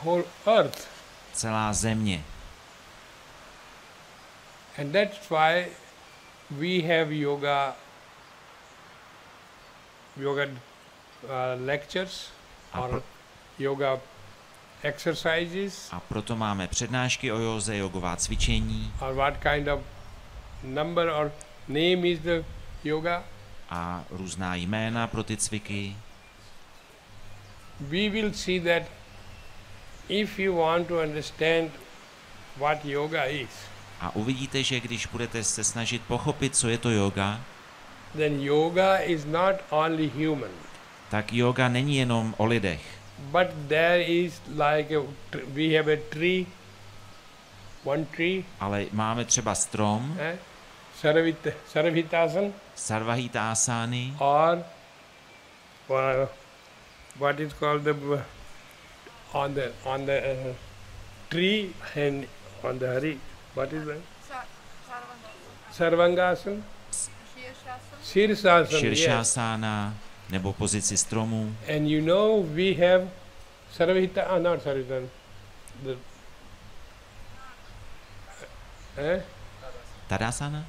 whole earth. Celá země. And that's why we have yoga lectures or yoga exercises. A proto máme přednášky o józe, jogová cvičení. Or what kind of number or name is the yoga? A různá jména pro ty cviky. We will see that if you want to understand what yoga is, A uvidíte, že když budete se snažit pochopit, co je to yoga, then yoga is not only human, tak yoga není jenom o lidech. but there is like we have a tree, one tree, Ale máme třeba strom, Sarvhitasana, Sarvahitasány, or what is called on the tree and on the hari. What is that? Sarvangasana, Sirsasana. Yes. Širšásána, nebo pozici stromu. And you know we have not Sarvhitasana. Tadasana?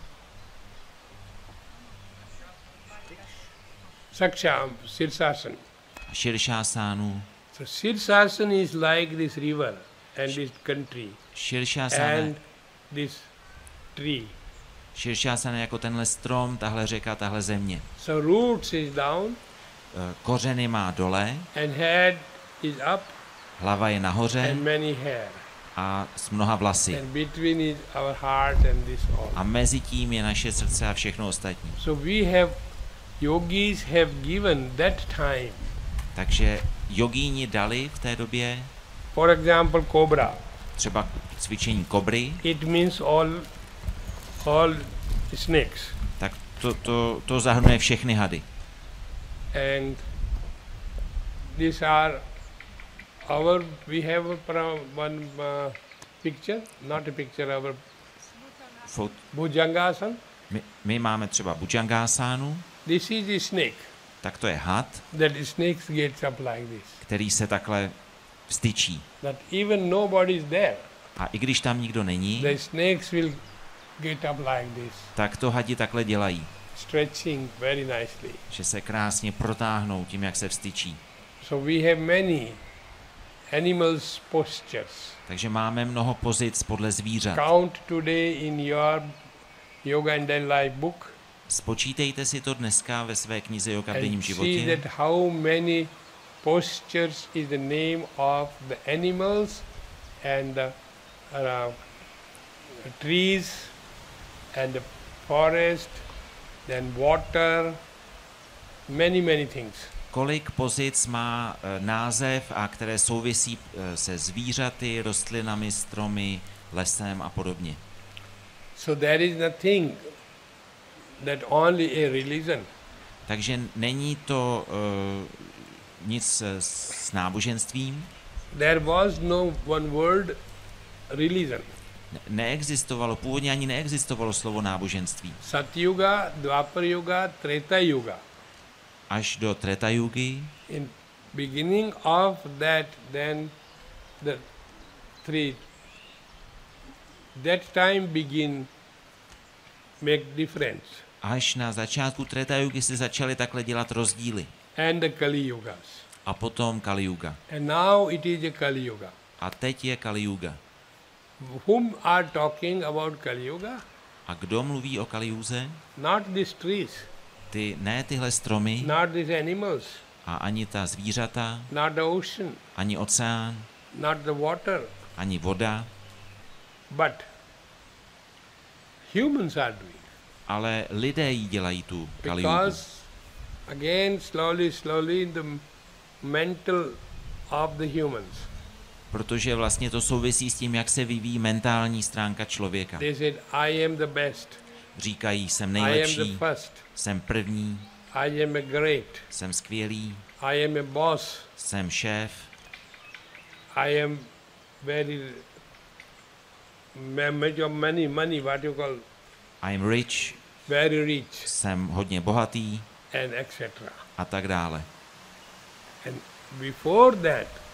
Sirsasana. Širšásánu. So Sirsasana is like this river and this country Širšásána. and this tree. Širšásana jako tenhle strom, tahle řeka, tahle země. So roots is down Kořeny má dole, and head is up hlava je nahoře and many hair. a s mnoha vlasy. And between is our heart and this all. A mezi tím je naše srdce a všechno ostatní. So yogis have given that time. Takže jogíni dali v té době For example, cobra. třeba cvičení kobry, It means all snakes. tak to zahrnuje všechny hady. And these are we have one picture, not a picture, our Bhujangasana. My máme třeba Bhujangasánu, This is a snake. tak to je had, That snakes gets up like this. který se takhle vztyčí. That even nobody is there. A i když tam nikdo není, The snakes will get up like this, tak to hadi takhle dělají, stretching very nicely. že se krásně protáhnou tím, jak se vztyčí. So we have many animals postures. Takže máme mnoho pozic podle zvířat. Count today in your Yoga and Daily Life book Spočítejte si to dneska ve své knize Yoga v denním and see životě that how many postures is the name of the animals and the trees and the forest, then water, many things. kolik pozic má název a které souvisí se zvířaty, rostlinami, stromy, lesem a podobně. So there is nothing that only a religion. Takže není to nic s náboženstvím. There was no one word religion. Neexistovalo, původně ani neexistovalo slovo náboženství. Satyuga, Dwapar Yuga, Treta Yuga. Až do Treta Yugy, In beginning of that, then the three, that time begin make difference. až na začátku Treta Yugy se začaly takhle dělat rozdíly. And the Kali Yugas. A potom Kali Yuga. And now it is a Kali Yuga. A teď je Kali Yuga. Whom are talking about Kali Yuga? A kdo mluví o Kali Yuze? Not these trees, Ne tyhle stromy not these animals, a ani ta zvířata, not the ocean, ani oceán, not the water, ani voda, but humans are doing. ale lidé jí dělají tu Kali Yugu. Because again slowly the mental of the humans. Protože vlastně to souvisí s tím, jak se vyvíjí mentální stránka člověka. They said, I am the best, Říkají, jsem I am the nejlepší, first, jsem první, I am a great, jsem skvělý, I am a boss, jsem šéf, I am very money, what you call, I'm rich, very rich, jsem hodně bohatý and etc. a tak dále. And before that,